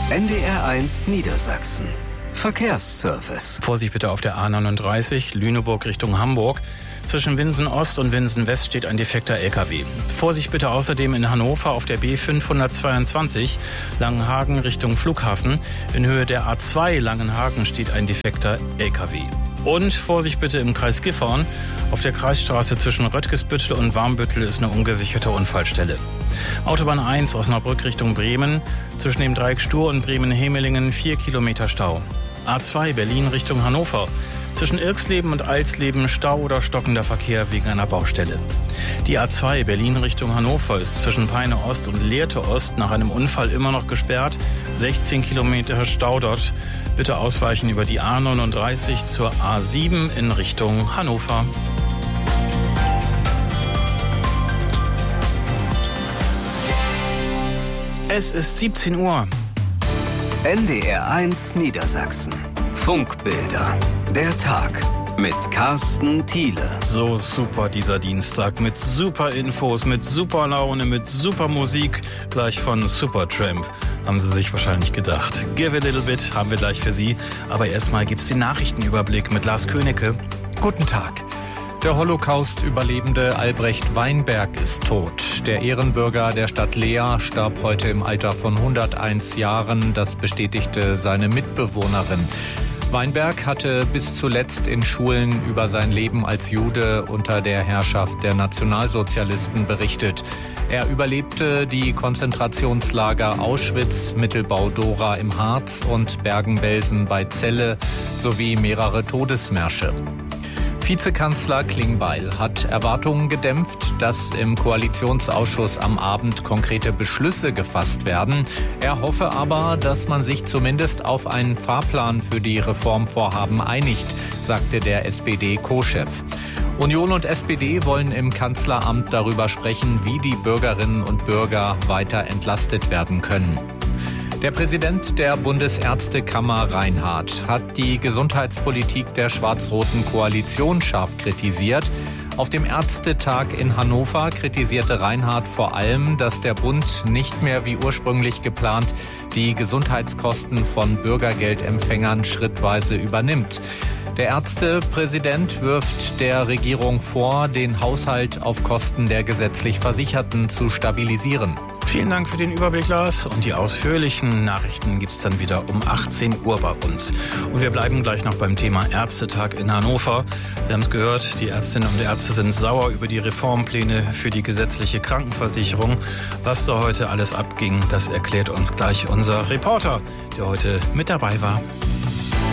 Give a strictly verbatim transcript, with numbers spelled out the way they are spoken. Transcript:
N D R eins Niedersachsen. Verkehrsservice. Vorsicht bitte auf der A neununddreißig, Lüneburg Richtung Hamburg. Zwischen Winsen Ost und Winsen West steht ein defekter L K W. Vorsicht bitte außerdem in Hannover auf der B fünfhundertzweiundzwanzig, Langenhagen Richtung Flughafen. In Höhe der A zwei Langenhagen steht ein defekter L K W. Und Vorsicht bitte im Kreis Gifhorn. Auf der Kreisstraße zwischen Röttgesbüttel und Warmbüttel ist eine ungesicherte Unfallstelle. Autobahn eins Osnabrück Richtung Bremen. Zwischen dem Dreieck Stur und Bremen-Hemelingen vier Kilometer Stau. A zwei Berlin Richtung Hannover. Zwischen Irxleben und Alsleben Stau oder stockender Verkehr wegen einer Baustelle. Die A zwei Berlin Richtung Hannover ist zwischen Peine Ost und Lehrte Ost nach einem Unfall immer noch gesperrt. sechzehn Kilometer Stau dort. Bitte ausweichen über die A neununddreißig zur A sieben in Richtung Hannover. Es ist siebzehn Uhr. N D R eins Niedersachsen. Funkbilder. Der Tag mit Carsten Thiele. So super dieser Dienstag mit super Infos, mit super Laune, mit super Musik, gleich von Supertramp. Haben Sie sich wahrscheinlich gedacht. Give a little bit haben wir gleich für Sie. Aber erstmal gibt's den Nachrichtenüberblick mit Lars Königke. Guten Tag. Der Holocaust-Überlebende Albrecht Weinberg ist tot. Der Ehrenbürger der Stadt Leer starb heute im Alter von hunderteins Jahren. Das bestätigte seine Mitbewohnerin. Weinberg hatte bis zuletzt in Schulen über sein Leben als Jude unter der Herrschaft der Nationalsozialisten berichtet. Er überlebte die Konzentrationslager Auschwitz, Mittelbau-Dora im Harz und Bergen-Belsen bei Celle sowie mehrere Todesmärsche. Vizekanzler Klingbeil hat Erwartungen gedämpft, dass im Koalitionsausschuss am Abend konkrete Beschlüsse gefasst werden. Er hoffe aber, dass man sich zumindest auf einen Fahrplan für die Reformvorhaben einigt, sagte der S P D-Co-Chef. Union und S P D wollen im Kanzleramt darüber sprechen, wie die Bürgerinnen und Bürger weiter entlastet werden können. Der Präsident der Bundesärztekammer Reinhardt hat die Gesundheitspolitik der schwarz-roten Koalition scharf kritisiert. Auf dem Ärztetag in Hannover kritisierte Reinhardt vor allem, dass der Bund nicht mehr wie ursprünglich geplant die Gesundheitskosten von Bürgergeldempfängern schrittweise übernimmt. Der Ärztepräsident wirft der Regierung vor, den Haushalt auf Kosten der gesetzlich Versicherten zu stabilisieren. Vielen Dank für den Überblick, Lars. Und die ausführlichen Nachrichten gibt's dann wieder um achtzehn Uhr bei uns. Und wir bleiben gleich noch beim Thema Ärztetag in Hannover. Sie haben es gehört, die Ärztinnen und Ärzte sind sauer über die Reformpläne für die gesetzliche Krankenversicherung. Was da heute alles abging, das erklärt uns gleich unser Reporter, der heute mit dabei war.